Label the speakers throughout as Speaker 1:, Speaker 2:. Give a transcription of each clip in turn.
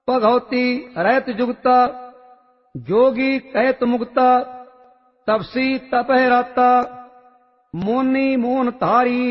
Speaker 1: भगवती रहत जुगता, जोगी कहत मुक्ता, तपसी तपह राता, मोनी मोहन धारी,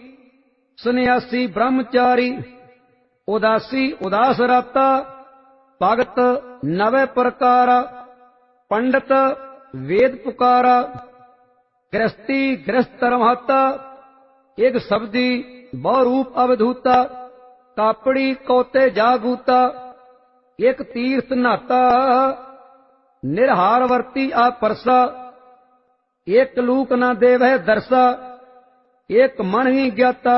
Speaker 1: सन्यासी ब्रह्मचारी, उदासी उदास राता, भगत नवे प्रकारा, पंडित वेद पुकारा, गृहस्थी गृहस्थ रमाता, एक शब्दी बहु रूप अवधूता, कापड़ी कौते जागूता, एक तीर्थ नाता, निरहार वर्ती आ परसा, एक लूक न देवह दरसा, एक मन ही ज्ञाता,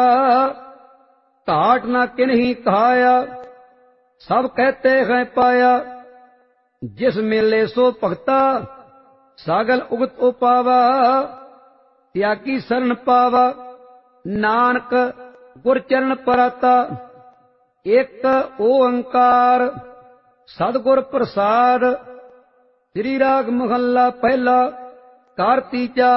Speaker 1: घाट न किन्हीं कहाया, सब कहते हैं पाया, जिस मेले सो भगता, सागल उगत उपावा, त्यागी शरण पावा, नानक गुर चरण पराता, एक ओंकार सतगुर प्रसाद। श्री राग महला पहला कार तीजा।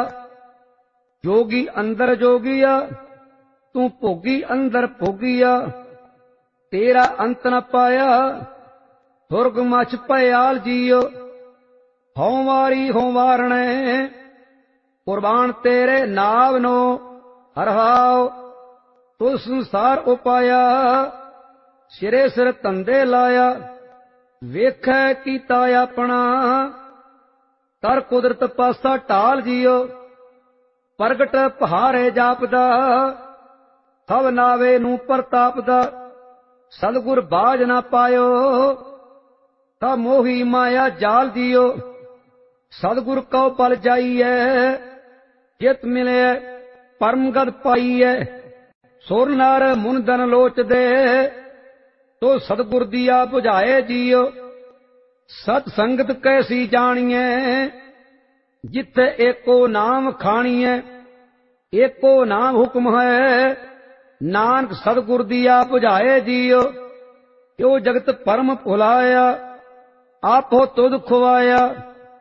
Speaker 1: जोगी अंदर जोगिया, तू भोगी अंदर भोगिया, तेरा अंत न पाया, सुरग मच भयाल जियो, होवारी होवारणे, कुर्बान तेरे नाव नो, हरहाओ तू संसार उपाया, सिरे सिर धंधे लाया, वेखै कीता अपना, कर कुदरत पासा टाल जियो, प्रगट पहारे जापदा, थव नावे नू प्रतापदा, सतगुर बाज ना पायो, ता मोही माया जाल जियो, सतगुर कौ पल जाइए, जित मिले परम गद पाइए, सुर नर मुन धन लोच दे, तो सतगुर दिया बुझाए जियो, सत संगत कैसी जानिए, जिथे एको नाम खानिए, एको नाम हुक्म है, नानक सतगुर दिया बुझाए जियो, यो जगत परम भुलाया, आपो तुध खुआया।